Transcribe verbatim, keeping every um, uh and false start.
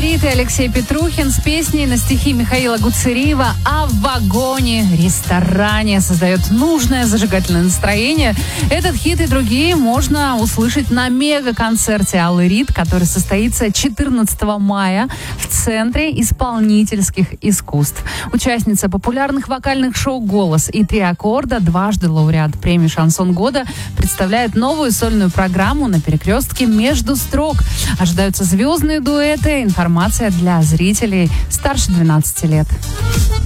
Рит и Алексей Петрухин с песней на стихи Михаила Гуцериева «А в вагоне, ресторане» создает нужное зажигательное настроение. Этот хит и другие можно услышать на мега-концерте Аллы Рит, который состоится четырнадцатого мая в Центре исполнительских искусств. Участница популярных вокальных шоу «Голос» и «Три аккорда», дважды лауреат премии «Шансон года», представляет новую сольную программу на перекрестке «Между строк». Ожидаются звездные дуэты. Информация для зрителей старше двенадцати лет.